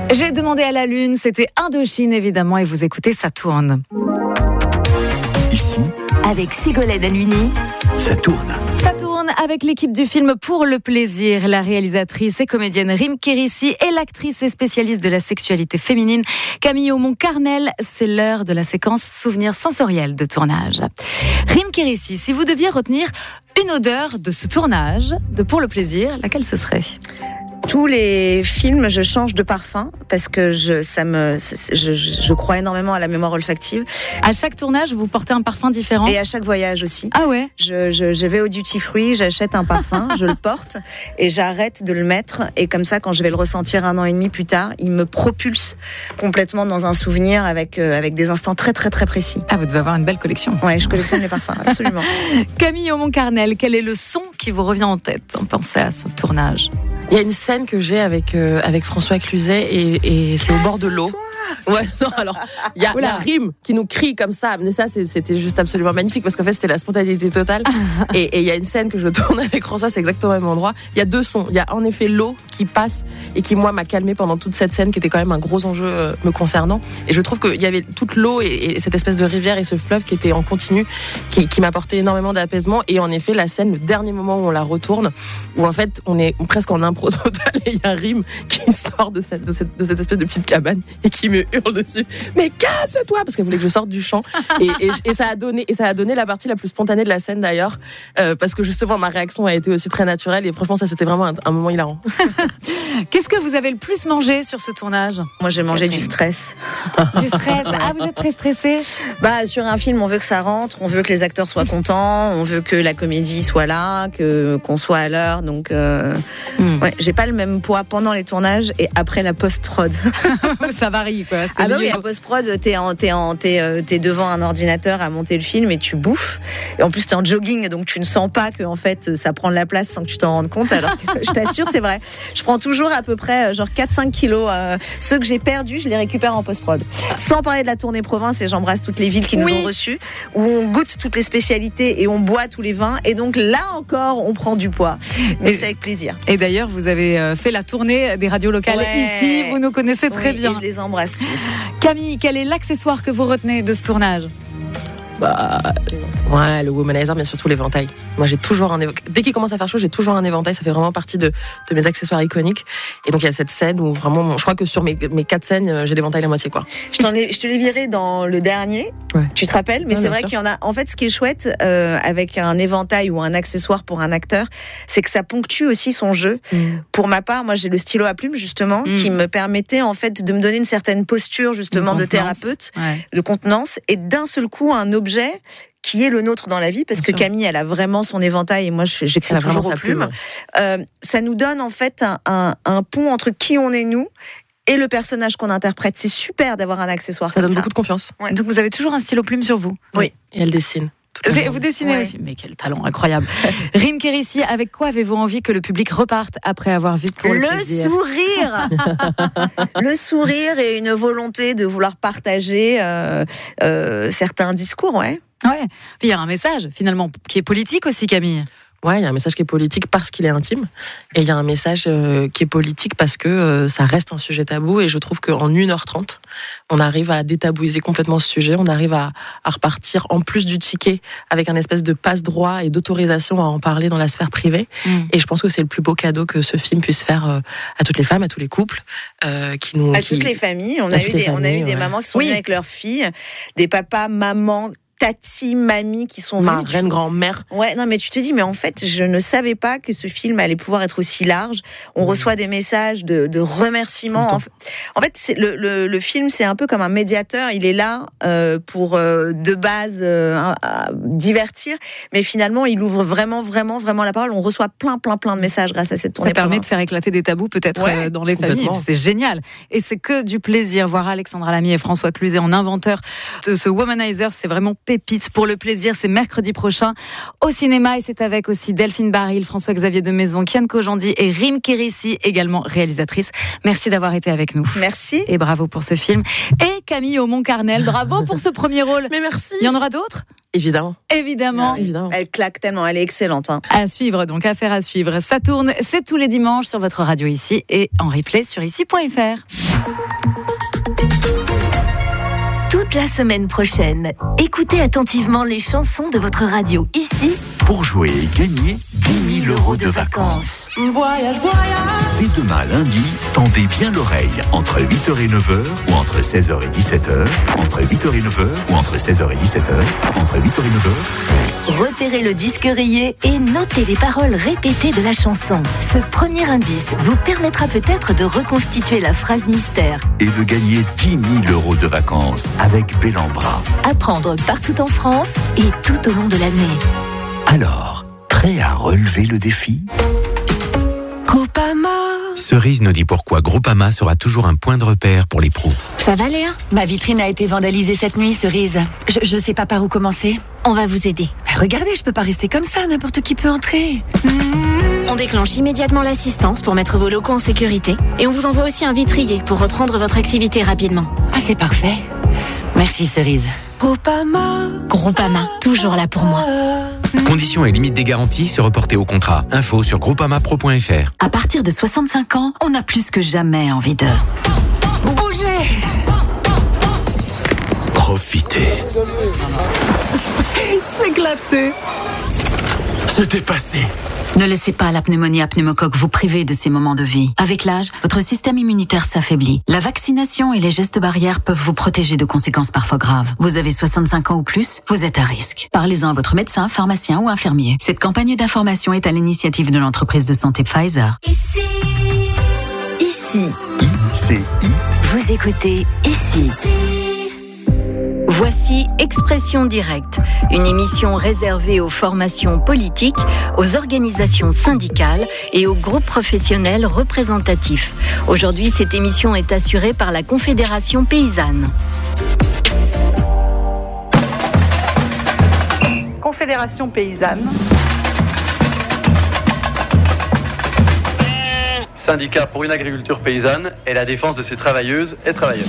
J'ai demandé à la Lune, c'était Indochine évidemment, et vous écoutez Ça tourne. Ici, avec Ségolène Halluny, ça tourne. Ça tourne avec l'équipe du film Pour le plaisir, la réalisatrice et comédienne Rim Kérissi et l'actrice et spécialiste de la sexualité féminine Camille Aumont-Carnel. C'est l'heure de la séquence souvenirs sensoriels de tournage. Rim Kérissi, si vous deviez retenir une odeur de ce tournage de Pour le plaisir, laquelle ce serait ? Tous les films, je change de parfum parce que je crois énormément à la mémoire olfactive. À chaque tournage, vous portez un parfum différent ? Et à chaque voyage aussi. Ah ouais ? Je vais au duty free, j'achète un parfum, je le porte et j'arrête de le mettre. Et comme ça, quand je vais le ressentir 1 an et demi plus tard, il me propulse complètement dans un souvenir avec des instants très très très précis. Ah, vous devez avoir une belle collection. Ouais, je collectionne les parfums, absolument. Camille Aumont-Carnel, quel est le son qui vous revient en tête en pensant à ce tournage ? Il y a une scène que j'ai avec François Cluzet et c'est au bord de l'eau. Ouais, non, alors, il y a la Rim qui nous crie comme ça. Mais ça, c'était juste absolument magnifique parce qu'en fait, c'était la spontanéité totale. Et il y a une scène que je tourne avec François, c'est exactement au même endroit. Il y a 2 sons. Il y a en effet l'eau qui passe et qui, moi, m'a calmé pendant toute cette scène qui était quand même un gros enjeu me concernant. Et je trouve qu'il y avait toute l'eau et cette espèce de rivière et ce fleuve qui était en continu, qui m'apportait énormément d'apaisement. Et en effet, la scène, le dernier moment où on la retourne, où en fait, on est presque en impro total et il y a Rim qui sort de cette espèce de petite cabane et qui me hurle dessus. Mais casse-toi, parce qu'elle voulait que je sorte du champ. Et ça a donné la partie la plus spontanée de la scène d'ailleurs, parce que justement ma réaction a été aussi très naturelle et franchement ça c'était vraiment un moment hilarant. Qu'est-ce que vous avez le plus mangé sur ce tournage ? Moi j'ai mangé du stress. Du stress. Ah, vous êtes très stressée ? Sur un film, on veut que ça rentre, on veut que les acteurs soient contents, on veut que la comédie soit là, qu'on soit à l'heure. Donc, ouais, j'ai pas le même poids pendant les tournages et après la post-prod. Ça varie, quoi. Ah bah oui, la post-prod, t'es devant un ordinateur à monter le film et tu bouffes. Et en plus, t'es en jogging, donc tu ne sens pas que en fait, ça prend de la place sans que tu t'en rendes compte. Alors que je t'assure, c'est vrai. Je prends toujours à peu près 4-5 kilos. Ceux que j'ai perdus, je les récupère en post-prod. Sans parler de la tournée province, et j'embrasse toutes les villes qui nous ont reçus, où on goûte toutes les spécialités et on boit tous les vins. Et donc là encore, on prend du poids. Mais c'est avec plaisir. Et d'ailleurs, vous avez fait la tournée des radios locales ici. Vous nous connaissez très bien. Et je les embrasse tous. Camille, quel est l'accessoire que vous retenez de ce tournage ? Ouais, le womanizer, mais surtout l'éventail. Moi, j'ai toujours dès qu'il commence à faire chaud, j'ai toujours un éventail. Ça fait vraiment partie de mes accessoires iconiques. Et donc, il y a cette scène où vraiment, je crois que sur mes 4 scènes, j'ai l'éventail la moitié, quoi. Je te l'ai viré dans le dernier. Ouais. Tu te rappelles? Mais c'est vrai qu'il y en a, en fait, ce qui est chouette, avec un éventail ou un accessoire pour un acteur, c'est que ça ponctue aussi son jeu. Pour ma part, moi, j'ai le stylo à plume, justement, qui me permettait, en fait, de me donner une certaine posture, justement, de thérapeute, de contenance, et d'un seul coup, un objet qui est le nôtre dans la vie, parce que Camille, elle a vraiment son éventail et moi, j'écris toujours aux plumes. Ça nous donne en fait un pont entre qui on est nous et le personnage qu'on interprète. C'est super d'avoir un accessoire comme ça. Ça donne beaucoup de confiance. Ouais. Donc vous avez toujours un stylo plume sur vous? Oui. Et elle dessine. Vous dessinez aussi. Mais quel talent incroyable. Rim Kérissi, avec quoi avez-vous envie que le public reparte après avoir vu Pour le plaisir? Sourire. Le sourire et une volonté de vouloir partager certains discours, ouais. Ouais. Puis il y a un message finalement qui est politique aussi, Camille. Ouais, il y a un message qui est politique parce qu'il est intime, et il y a un message qui est politique parce que ça reste un sujet tabou, et je trouve qu'en 1h30, on arrive à détabouiser complètement ce sujet, on arrive à repartir en plus du ticket avec un espèce de passe-droit et d'autorisation à en parler dans la sphère privée, et je pense que c'est le plus beau cadeau que ce film puisse faire à toutes les femmes, à tous les couples, toutes les familles. On a eu des mamans qui sont venues avec leurs filles, des papas, mamans, tati, mamie qui sont venues. Reine, grand-mère. Ouais, non, mais tu te dis, mais en fait, je ne savais pas que ce film allait pouvoir être aussi large. On reçoit des messages de remerciements. En fait, le film, c'est un peu comme un médiateur. Il est là pour, de base, divertir. Mais finalement, il ouvre vraiment, vraiment, vraiment la parole. On reçoit plein de messages grâce à cette tournée. Ça permet de faire éclater des tabous, peut-être, dans les familles. C'est génial. Et c'est que du plaisir. Voir Alexandra Lamy et François Cluzet en inventeurs de ce Womanizer, c'est vraiment pépite. Pour le plaisir, c'est mercredi prochain au cinéma, et c'est avec aussi Delphine Baril, François-Xavier de Maison, Kian Kojandi et Rim Kérissi, également réalisatrice. Merci d'avoir été avec nous. Merci. Et bravo pour ce film. Et Camille Aumont-Carnel, bravo pour ce premier rôle. Mais merci. Il y en aura d'autres? Évidemment. Elle claque tellement, elle est excellente. À suivre, donc affaire à suivre. Ça tourne, c'est tous les dimanches sur votre radio ici et en replay sur ici.fr. toute la semaine prochaine. Écoutez attentivement les chansons de votre radio ici pour jouer et gagner 10 000 € de vacances. Voyage, voyage. Dès demain lundi, tendez bien l'oreille entre 8h et 9h ou entre 16h et 17h, entre 8h et 9h ou entre 16h et 17h, entre 8h et 9h. Repérez le disque rayé et notez les paroles répétées de la chanson. Ce premier indice vous permettra peut-être de reconstituer la phrase mystère et de gagner 10 000 € de vacances avec Bellambra. À prendre partout en France et tout au long de l'année. Alors, prêt à relever le défi ? Groupama. Cerise nous dit pourquoi Groupama sera toujours un point de repère pour les pros. Ça va, Léa ? Ma vitrine a été vandalisée cette nuit, Cerise. Je sais pas par où commencer. On va vous aider. Regardez, je peux pas rester comme ça, n'importe qui peut entrer. On déclenche immédiatement l'assistance pour mettre vos locaux en sécurité et on vous envoie aussi un vitrier pour reprendre votre activité rapidement. Ah, c'est parfait. Merci, Cerise. Groupama, toujours là pour moi. Conditions et limites des garanties se reporter au contrat. Info sur groupamapro.fr. À partir de 65 ans, on a plus que jamais envie de bouger. Profitez. S'éclater. C'était passé. Ne laissez pas la pneumonie à pneumocoque vous priver de ces moments de vie. Avec l'âge, votre système immunitaire s'affaiblit. La vaccination et les gestes barrières peuvent vous protéger de conséquences parfois graves. Vous avez 65 ans ou plus, vous êtes à risque. Parlez-en à votre médecin, pharmacien ou infirmier. Cette campagne d'information est à l'initiative de l'entreprise de santé Pfizer. Ici. ICI. Vous écoutez Ici. Voici Expression Directe, une émission réservée aux formations politiques, aux organisations syndicales et aux groupes professionnels représentatifs. Aujourd'hui, cette émission est assurée par la Confédération Paysanne. Confédération Paysanne. Syndicat pour une agriculture paysanne et la défense de ses travailleuses et travailleurs.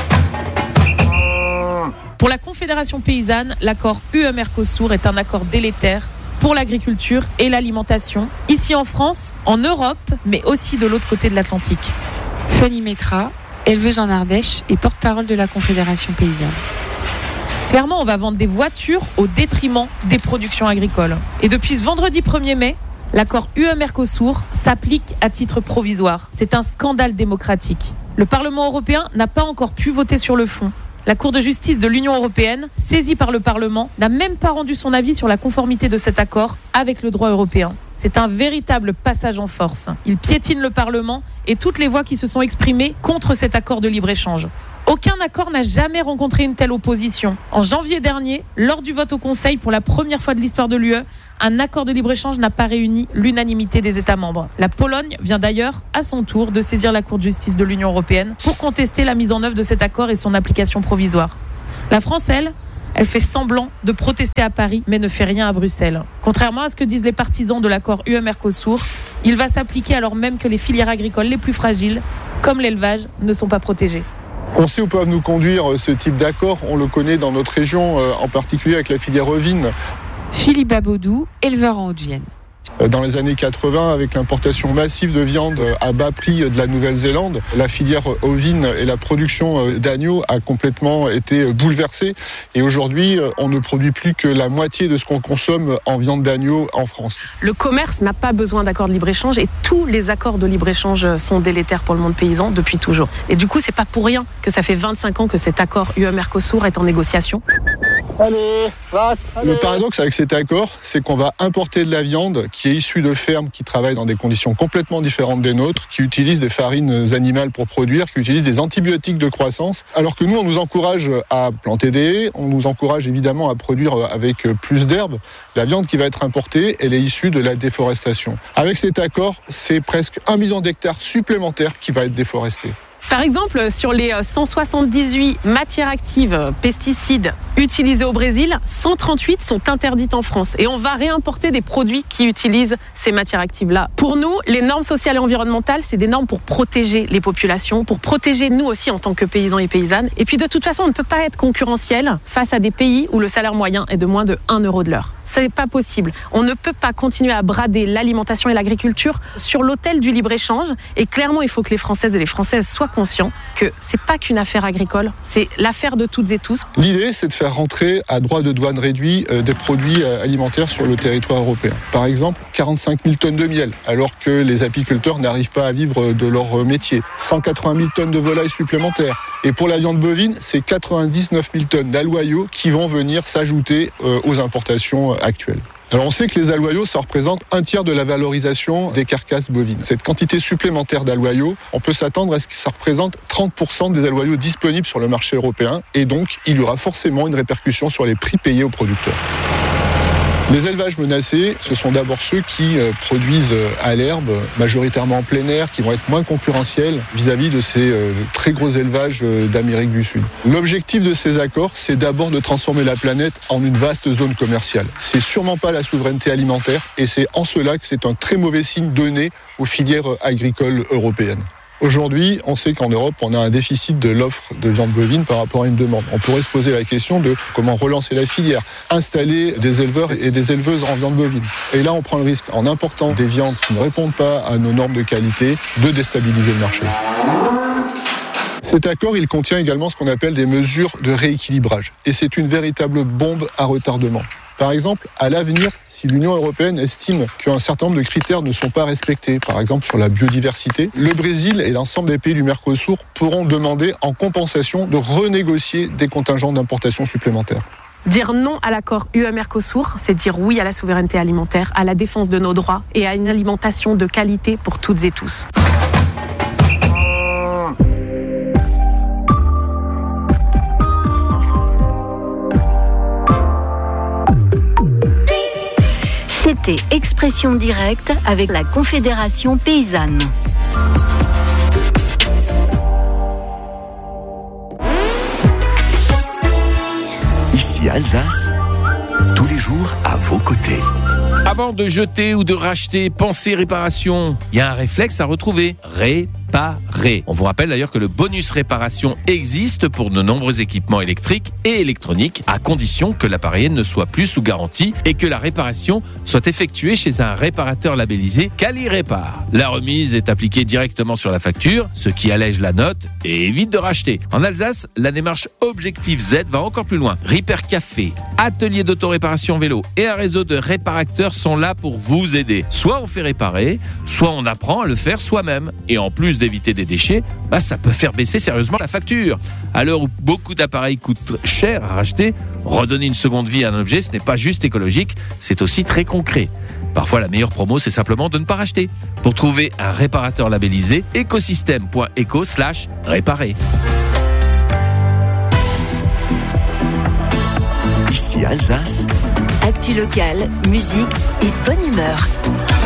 Pour la Confédération Paysanne, l'accord UE-Mercosur est un accord délétère pour l'agriculture et l'alimentation, ici en France, en Europe, mais aussi de l'autre côté de l'Atlantique. Fanny Métra, éleveuse en Ardèche et porte-parole de la Confédération Paysanne. Clairement, on va vendre des voitures au détriment des productions agricoles. Et depuis ce vendredi 1er mai, l'accord UE-Mercosur s'applique à titre provisoire. C'est un scandale démocratique. Le Parlement européen n'a pas encore pu voter sur le fond. La Cour de justice de l'Union européenne, saisie par le Parlement, n'a même pas rendu son avis sur la conformité de cet accord avec le droit européen. C'est un véritable passage en force. Il piétine le Parlement et toutes les voix qui se sont exprimées contre cet accord de libre-échange. Aucun accord n'a jamais rencontré une telle opposition. En janvier dernier, lors du vote au Conseil pour la première fois de l'histoire de l'UE, un accord de libre-échange n'a pas réuni l'unanimité des États membres. La Pologne vient d'ailleurs, à son tour, de saisir la Cour de justice de l'Union européenne pour contester la mise en œuvre de cet accord et son application provisoire. La France, elle fait semblant de protester à Paris, mais ne fait rien à Bruxelles. Contrairement à ce que disent les partisans de l'accord UE-Mercosur, il va s'appliquer alors même que les filières agricoles les plus fragiles, comme l'élevage, ne sont pas protégées. On sait où peuvent nous conduire ce type d'accord. On le connaît dans notre région, en particulier avec la filière ovine. Philippe Abodou, éleveur en Haute-Vienne. Dans les années 80, avec l'importation massive de viande à bas prix de la Nouvelle-Zélande, la filière ovine et la production d'agneaux a complètement été bouleversée. Et aujourd'hui, on ne produit plus que la moitié de ce qu'on consomme en viande d'agneau en France. Le commerce n'a pas besoin d'accords de libre-échange et tous les accords de libre-échange sont délétères pour le monde paysan depuis toujours. Et du coup, c'est pas pour rien que ça fait 25 ans que cet accord UE-Mercosur est en négociation. Allez. Le paradoxe avec cet accord, c'est qu'on va importer de la viande qui est issue de fermes qui travaillent dans des conditions complètement différentes des nôtres, qui utilisent des farines animales pour produire, qui utilisent des antibiotiques de croissance, alors que nous, on nous encourage à planter des haies, on nous encourage évidemment à produire avec plus d'herbes. La viande qui va être importée, elle est issue de la déforestation. Avec cet accord, c'est presque 1 million d'hectares supplémentaires qui va être déforesté. Par exemple, sur les 178 matières actives, pesticides utilisés au Brésil, 138 sont interdites en France. Et on va réimporter des produits qui utilisent ces matières actives-là. Pour nous, les normes sociales et environnementales, c'est des normes pour protéger les populations, pour protéger nous aussi en tant que paysans et paysannes. Et puis de toute façon, on ne peut pas être concurrentiel face à des pays où le salaire moyen est de moins de 1 euro de l'heure. c'est pas possible. On ne peut pas continuer à brader l'alimentation et l'agriculture sur l'autel du libre-échange. Et clairement, il faut que les Françaises et les Françaises soient conscients que c'est pas qu'une affaire agricole, c'est l'affaire de toutes et tous. L'idée, c'est de faire rentrer à droit de douane réduit des produits alimentaires sur le territoire européen. Par exemple, 45 000 tonnes de miel, alors que les apiculteurs n'arrivent pas à vivre de leur métier. 180 000 tonnes de volailles supplémentaires. Et pour la viande bovine, c'est 99 000 tonnes d'aloyaux qui vont venir s'ajouter aux importations actuelles. Alors on sait que les aloyaux, ça représente un tiers de la valorisation des carcasses bovines. Cette quantité supplémentaire d'aloyaux, on peut s'attendre à ce que ça représente 30% des aloyaux disponibles sur le marché européen. Et donc, il y aura forcément une répercussion sur les prix payés aux producteurs. Les élevages menacés, ce sont d'abord ceux qui produisent à l'herbe, majoritairement en plein air, qui vont être moins concurrentiels vis-à-vis de ces très gros élevages d'Amérique du Sud. L'objectif de ces accords, c'est d'abord de transformer la planète en une vaste zone commerciale. C'est sûrement pas la souveraineté alimentaire et c'est en cela que c'est un très mauvais signe donné aux filières agricoles européennes. Aujourd'hui, on sait qu'en Europe, on a un déficit de l'offre de viande bovine par rapport à une demande. On pourrait se poser la question de comment relancer la filière, installer des éleveurs et des éleveuses en viande bovine. Et là, on prend le risque, en important des viandes qui ne répondent pas à nos normes de qualité, de déstabiliser le marché. Cet accord, il contient également ce qu'on appelle des mesures de rééquilibrage. Et c'est une véritable bombe à retardement. Par exemple, à l'avenir, si l'Union européenne estime qu'un certain nombre de critères ne sont pas respectés, par exemple sur la biodiversité, le Brésil et l'ensemble des pays du Mercosur pourront demander en compensation de renégocier des contingents d'importation supplémentaires. Dire non à l'accord UE-Mercosur, c'est dire oui à la souveraineté alimentaire, à la défense de nos droits et à une alimentation de qualité pour toutes et tous. C'était Expression directe avec la Confédération paysanne. Ici Alsace, tous les jours à vos côtés. Avant de jeter ou de racheter, pensez réparation. Il y a un réflexe à retrouver. Réparer. On vous rappelle d'ailleurs que le bonus réparation existe pour de nombreux équipements électriques et électroniques, à condition que l'appareil ne soit plus sous garantie et que la réparation soit effectuée chez un réparateur labellisé Quali-Répar. La remise est appliquée directement sur la facture, ce qui allège la note et évite de racheter. En Alsace, la démarche Objectif Z va encore plus loin. Repair Café, atelier d'autoréparation vélo et un réseau de réparateurs sont là pour vous aider. Soit on fait réparer, soit on apprend à le faire soi-même. Et en plus d'éviter des déchets, ça peut faire baisser sérieusement la facture. À l'heure où beaucoup d'appareils coûtent cher à racheter, redonner une seconde vie à un objet, ce n'est pas juste écologique, c'est aussi très concret. Parfois, la meilleure promo, c'est simplement de ne pas racheter. Pour trouver un réparateur labellisé, ecosystème.eco/réparer. Ici Alsace. Actu locale, musique et bonne humeur.